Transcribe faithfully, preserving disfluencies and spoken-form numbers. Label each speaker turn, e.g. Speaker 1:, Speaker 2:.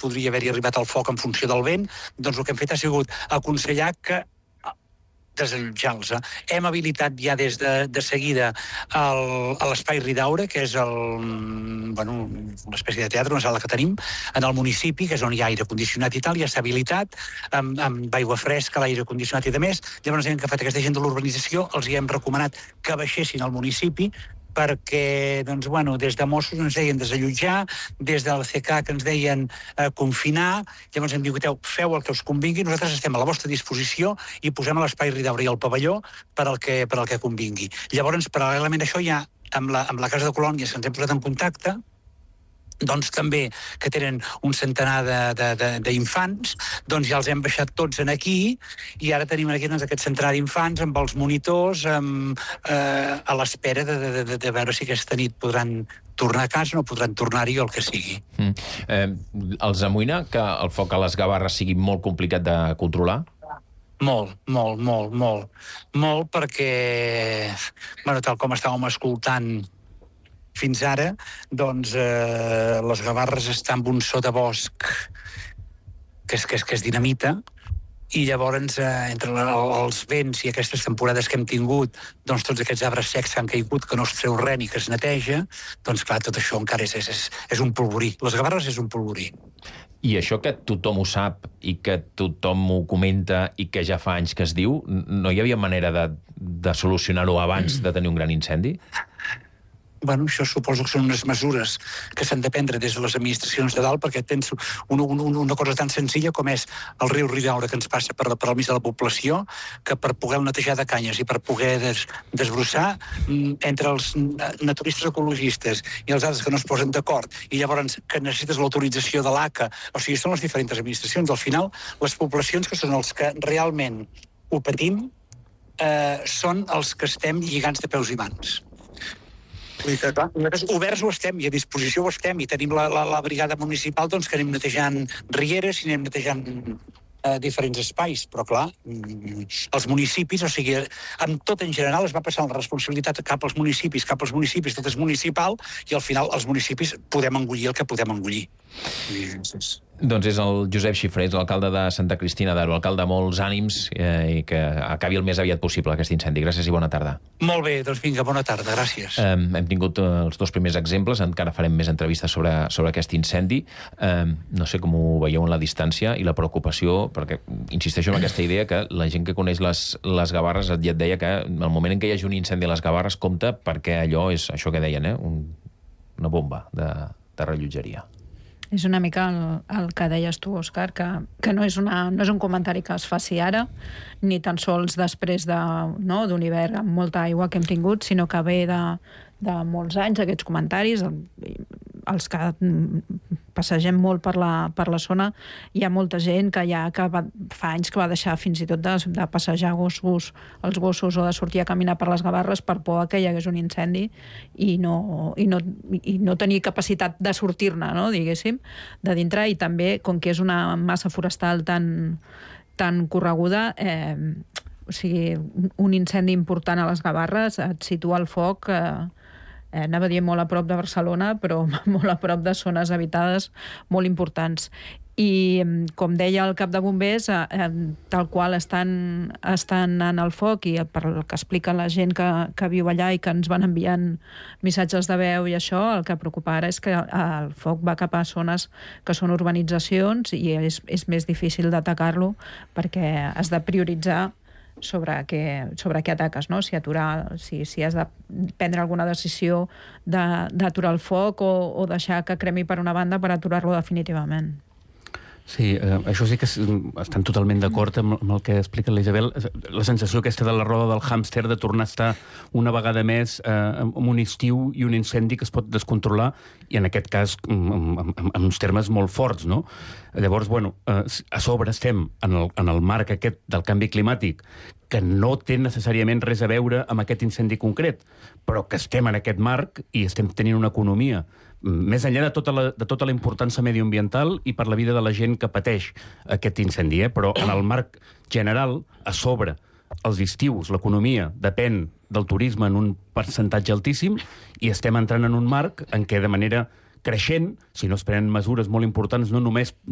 Speaker 1: podria haver-hi arribat el foc en funció del vent, doncs el que hem fet ha sigut aconsellar que desallotjar-los. Hem habilitat ja des de, de seguida el, l'espai Ridaura, que és el, bueno, una espècie de teatre, una sala que tenim, en el municipi, que és on hi ha aire condicionat i tal, ja s'ha habilitat, amb, amb aigua fresca, l'aire condicionat i de més. Llavors hem agafat aquesta gent de l'urbanització, els hi hem recomanat que baixessin al municipi, perquè, doncs, bueno, des de Mossos ens deien desallotjar, des de la C K que ens deien eh, confinar, llavors hem dit, feu el que us convingui, nosaltres estem a la vostra disposició i posem a l'espai Ridaura i al pavelló per al que, per al que convingui. Llavors, paral·lelament a això, ja amb la, amb la Casa de Colònia se'ns hem posat en contacte, doncs també que tenen un centenar d'infants, doncs ja els hem baixat tots en aquí i ara tenim aquí doncs, aquest centenar d'infants amb els monitors amb, eh, a l'espera de, de, de, de veure si aquesta nit podran tornar a casa, no podran tornar-hi o el que sigui.
Speaker 2: Mm. Eh, els amoïna que el foc a les Gavarres sigui molt complicat de controlar?
Speaker 1: Molt, molt, molt, molt. Molt perquè, bueno, tal com estàvem escoltant fins ara, doncs eh, les Gavarres estan en un sotabosc que és, que és, que és dinamita, i llavors eh, entre la, els vents i aquestes temporades que hem tingut, doncs tots aquests arbres secs que han caigut, que no es treu res ni que es neteja, doncs clar, tot això encara és, és, és un polvorí. Les Gavarres és un polvorí.
Speaker 2: I això que tothom ho sap i que tothom ho comenta i que ja fa anys que es diu, no hi havia manera de, de solucionar-ho abans de tenir un gran incendi?
Speaker 1: Bueno, això suposo que són unes mesures que s'han de prendre des de les administracions de dalt, perquè tens una, una, una cosa tan senzilla com és el riu Ridaura, que ens passa per, per al mig de la població, que per poder netejar de canyes i per poder des, desbrossar, entre els naturistes ecologistes i els altres que no es posen d'acord, i llavors que necessites l'autorització de l'A C A, o sigui, són les diferents administracions. Al final, les poblacions que són els que realment ho patim eh, són els que estem lligants de peus i mans. Vull dir que, clar, nosaltres oberts ho estem i a disposició ho estem i tenim la, la, la brigada municipal doncs, que anem netejant rieres i anem netejant eh, diferents espais, però clar, els municipis, o sigui, amb tot en general es va passar la responsabilitat cap als municipis, cap als municipis, tot és municipal, i al final els municipis podem engullir el que podem engullir.
Speaker 2: Doncs és el Josep Xifrés, l'alcalde de Santa Cristina d'Aro, alcalde, molts ànims eh, i que acabi el més aviat possible aquest incendi. Gràcies i bona tarda.
Speaker 1: Molt bé, doncs vinga, bona tarda, gràcies.
Speaker 2: Eh, hem tingut els dos primers exemples, encara farem més entrevistes sobre, sobre aquest incendi. Eh, no sé com ho veieu en la distància i la preocupació, perquè insisteixo en aquesta idea que la gent que coneix les, les Gavarres ja et deia que en el moment en què hi hagi un incendi a les Gavarres compta perquè allò és això que deien, eh? un, una bomba de, de rellotgeria.
Speaker 3: És una mica el, el que deies tu, Òscar, que, que no, és una, no és un comentari que es faci ara, ni tan sols després de, no, d'un hivern amb molta aigua que hem tingut, sinó que ve de, de molts anys, aquests comentaris, els que passegem molt per la, per la zona, hi ha molta gent que ja que va, fa anys que va deixar fins i tot de, de passejar gossos, els gossos o de sortir a caminar per les Gavarres per por que hi hagués un incendi i no, i no, i no tenir capacitat de sortir-ne, no, diguéssim, de dintre, i també, com que és una massa forestal tan, tan correguda, eh, o sigui, un incendi important a les Gavarres et situa el foc... Eh, Eh, anava a dir molt a prop de Barcelona, però molt a prop de zones habitades molt importants. I, com deia el cap de bombers, eh, tal qual estan, estan en el foc, i per el que explica la gent que, que viu allà i que ens van enviant missatges de veu i això, el que preocupa ara és que el foc va cap a zones que són urbanitzacions i és, és més difícil d'atacar-lo perquè has de prioritzar sobre què, sobre què ataques, no? Si aturar, si, si has de prendre alguna decisió d'aturar el foc o, o deixar que cremi per una banda per aturar-lo definitivament.
Speaker 4: Sí, eh, això sí que estan totalment d'acord amb, amb el que explica la Isabel. La sensació aquesta de la roda del hàmster, de tornar a estar una vegada més eh, amb un estiu i un incendi que es pot descontrolar, i en aquest cas en, en, en uns termes molt forts, no? Llavors, bueno, eh, a sobre estem en el, en el marc aquest del canvi climàtic, que no té necessàriament res a veure amb aquest incendi concret, però que estem en aquest marc i estem tenint una economia més enllà de tota la, de tota la importància mediambiental i per la vida de la gent que pateix aquest incendi, eh? Però en el marc general, a sobre, els estius, l'economia, depèn del turisme en un percentatge altíssim, i estem entrant en un marc en què de manera creixent, si no es prenen mesures molt importants, no només